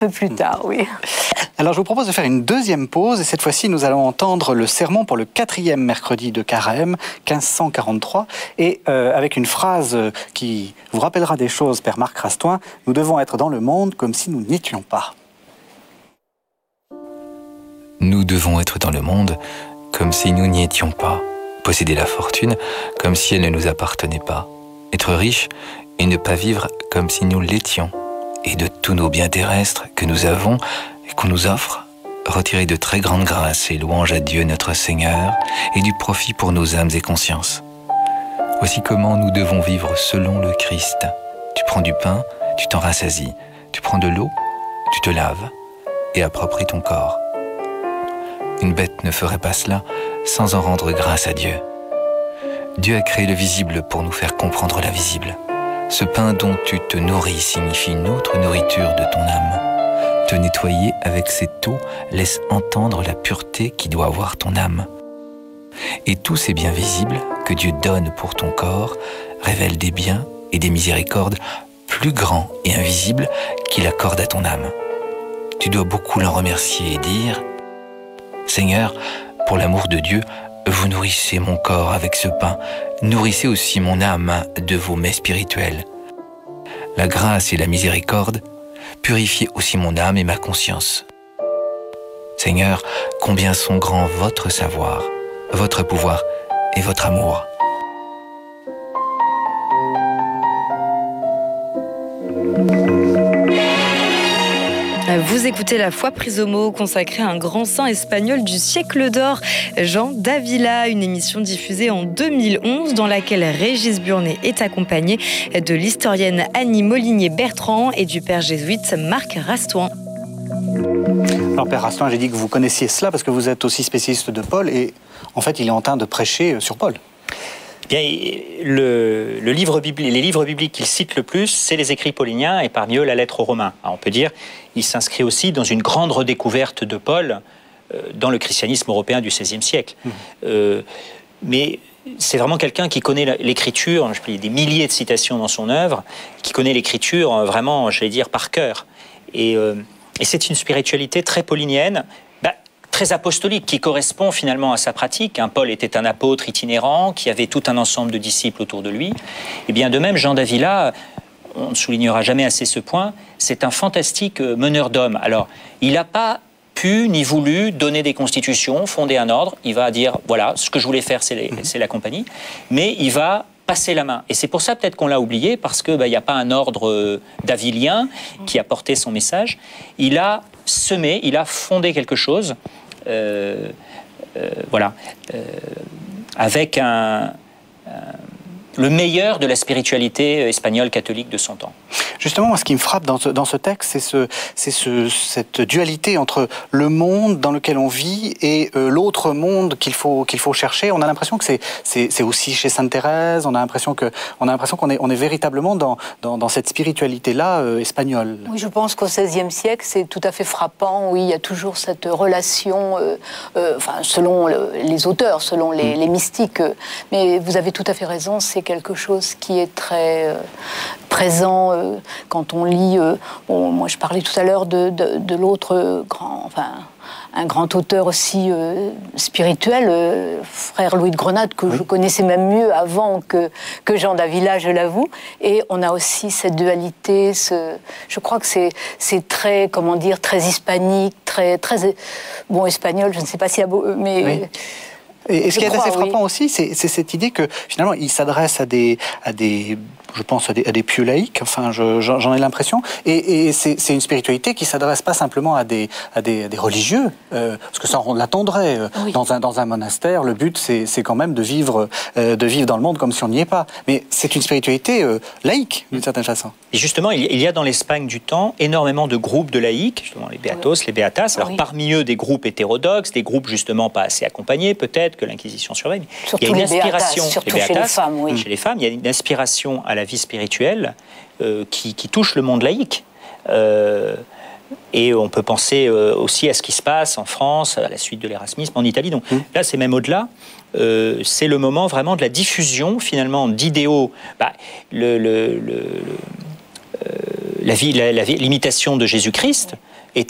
peu plus tard, oui. Alors je vous propose de faire une deuxième pause et cette fois-ci nous allons entendre le sermon pour le 4e mercredi de Carême, 1543, et avec une phrase qui vous rappellera des choses, Père Marc Rastoin, nous devons être dans le monde comme si nous n'y étions pas. Nous devons être dans le monde comme si nous n'y étions pas, posséder la fortune comme si elle ne nous appartenait pas, être riche et ne pas vivre comme si nous l'étions, et de tous nos biens terrestres que nous avons et qu'on nous offre, retirer de très grandes grâces et louanges à Dieu notre Seigneur et du profit pour nos âmes et consciences. Voici comment nous devons vivre selon le Christ. Tu prends du pain, tu t'en rassasies, tu prends de l'eau, tu te laves et appropries ton corps. Une bête ne ferait pas cela sans en rendre grâce à Dieu. Dieu a créé le visible pour nous faire comprendre l'invisible. Ce pain dont tu te nourris signifie une autre nourriture de ton âme. Te nettoyer avec cette eau laisse entendre la pureté qui doit avoir ton âme. Et tous ces biens visibles que Dieu donne pour ton corps révèlent des biens et des miséricordes plus grands et invisibles qu'il accorde à ton âme. Tu dois beaucoup l'en remercier et dire « Seigneur, pour l'amour de Dieu, vous nourrissez mon corps avec ce pain, nourrissez aussi mon âme de vos mets spirituels. La grâce et la miséricorde, purifiez aussi mon âme et ma conscience. Seigneur, combien sont grands votre savoir, votre pouvoir et votre amour. » Vous écoutez La Foi prise au mot, consacrée à un grand saint espagnol du siècle d'or, Jean d'Ávila, une émission diffusée en 2011 dans laquelle Régis Burnet est accompagné de l'historienne Annie Molinier-Bertrand et du père jésuite Marc Rastoin. Alors Père Rastoin, j'ai dit que vous connaissiez cela parce que vous êtes aussi spécialiste de Paul et en fait il est en train de prêcher sur Paul. Bien, les livres bibliques qu'il cite le plus, c'est les écrits pauliniens et parmi eux la lettre aux Romains. Alors, on peut dire il s'inscrit aussi dans une grande redécouverte de Paul dans le christianisme européen du XVIe siècle. Mais c'est vraiment quelqu'un qui connaît l'écriture, il y a des milliers de citations dans son œuvre, qui connaît l'écriture vraiment, j'allais dire, par cœur. Et c'est une spiritualité très paulinienne, très apostolique, qui correspond finalement à sa pratique. Paul était un apôtre itinérant, qui avait tout un ensemble de disciples autour de lui. Et bien de même, Jean d'Ávila, on ne soulignera jamais assez ce point, c'est un fantastique meneur d'hommes. Alors, il n'a pas pu ni voulu donner des constitutions, fonder un ordre. Il va dire, voilà, ce que je voulais faire, c'est la compagnie. Mais il va passer la main. Et c'est pour ça peut-être qu'on l'a oublié, parce qu'il n'y a pas un ordre d'avilien qui a porté son message. Il a semé, il a fondé quelque chose, avec le meilleur de la spiritualité espagnole catholique de son temps. Justement, moi, ce qui me frappe dans ce texte, c'est cette dualité entre le monde dans lequel on vit et l'autre monde qu'il faut chercher. On a l'impression que c'est aussi chez Sainte Thérèse. On a l'impression qu'on est véritablement dans cette spiritualité-là espagnole. Oui, je pense qu'au XVIe siècle, c'est tout à fait frappant. Oui, il y a toujours cette relation, selon les auteurs, selon les mystiques. Mais vous avez tout à fait raison. C'est quelque chose qui est très présent quand on lit. Moi, je parlais tout à l'heure de l'autre grand, un grand auteur aussi spirituel, frère Louis de Grenade, que je connaissais même mieux avant que Jean d'Ávila, je l'avoue. Et on a aussi cette dualité. Je crois que c'est très, comment dire, très hispanique, très bon espagnol. Je ne sais pas s'il y a mais. Oui. Et ce qui est assez frappant aussi, c'est cette idée que finalement il s'adresse à des pieux laïcs, j'en ai l'impression, et c'est une spiritualité qui s'adresse pas simplement à des religieux, parce que ça on l'attendrait dans un monastère. Le but c'est quand même de vivre dans le monde comme si on n'y est pas. Mais c'est une spiritualité laïque d'une certaine façon. Et justement, il y a dans l'Espagne du temps énormément de groupes de laïcs, justement les Beatos, les Beatas. Alors parmi eux des groupes hétérodoxes, des groupes justement pas assez accompagnés peut-être, que l'Inquisition surveille. Surtout il y a une inspiration surtout chez les femmes, chez les femmes, il y a une inspiration à la vie spirituelle qui touche le monde laïque. Et on peut penser aussi à ce qui se passe en France, à la suite de l'érasmisme, en Italie. Donc là, c'est même au-delà. C'est le moment vraiment de la diffusion, finalement, d'idéaux. L'imitation de Jésus-Christ, est